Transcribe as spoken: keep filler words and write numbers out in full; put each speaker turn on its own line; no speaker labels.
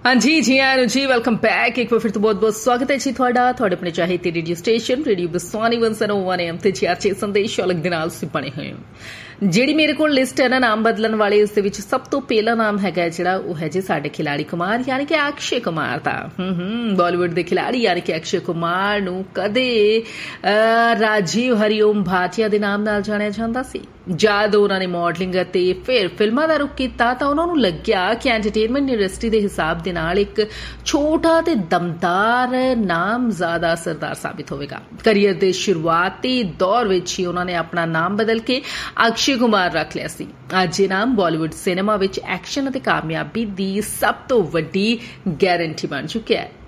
हाँ जी जी आया जी welcome back एक बार फिर तो बहुत बहुत स्वागत है जी थोड़ा थोड़े अपने चाहे ते radio station radio Baswani one सौ वन एम ते जी अच्छे संदेश अलग ਦੇ ਨਾਲ ਸੀ ਬਣੇ ਹੋਏ ਜਿਹੜੀ ਮੇਰੇ ਕੋਲ ਲਿਸਟ ਹੈ ਨਾ ਨਾਮ ਬਦਲਣ ਵਾਲੇ ਉਸ ਦੇ ਵਿੱਚ ਸਭ ਤੋਂ ਪਹਿਲਾ ਨਾਮ ਹੈਗਾ ਜਿਹੜਾ ਉਹ ਹੈ ਜੀ ਸਾਡੇ ਖਿਲਾੜੀ ਕੁਮਾਰ ਯਾਨੀ ਕਿ ਅਕਸ਼ੇ ਕੁਮਾਰ ਦਾ ਹੂੰ ਹੂੰ ਬਾਲੀਵੁੱਡ ਦੇ ਖਿਲਾੜੀ ਯਾਨੀ ਕਿ ਅਕਸ਼ੇ ਕੁਮਾਰ ਨੂੰ ਕਦੇ ਰਾਜੀਵ ਹਰੀਓਮ ਭਾਟੀਆ ਦੇ ਨਾਮ ਨਾਲ ਜਾਣਿਆ ਜਾਂਦਾ ਸੀ ਜਦ ਉਹਨਾਂ ਨੇ ਮਾਡਲਿੰਗ ਅਤੇ ਫਿਰ ਫਿਲਮਾਂ ਦਾ ਰੁਖ ਕੀਤਾ ਤਾਂ ਉਹਨਾਂ ਨੂੰ ਲੱਗਿਆ ਕਿ ਐਂਟਰਟੇਨਮੈਂਟ ਇੰਡਸਟਰੀ ਦੇ ਹਿਸਾਬ ਦੇ ਨਾਲ ਇੱਕ ਛੋਟਾ ਤੇ ਦਮਦਾਰ ਨਾਮ ਜ਼ਿਆਦਾ ਅਸਰਦਾਰ ਸਾਬਿਤ ਹੋਵੇਗਾ ਕਰੀਅਰ ਦੇ ਸ਼ੁਰੂਆਤੀ ਦੌਰ ਵਿੱਚ ਹੀ ਉਹਨਾਂ ਨੇ ਆਪਣਾ ਨਾਮ ਬਦਲ ਕੇ ਅਕਸ਼ੇ ਕੁਮਾਰ ਰੱਖ ਲਿਆ ਸੀ ਅੱਜ ਇਹ ਨਾਮ ਬਾਲੀਵੁੱਡ ਸਿਨੇਮਾ ਵਿੱਚ ਐਕਸ਼ਨ ਅਤੇ ਕਾਮਯਾਬੀ ਦੀ ਸਭ ਤੋਂ ਵੱਡੀ ਗਾਰੰਟੀ ਬਣ ਚੁੱਕਿਆ ਹੈ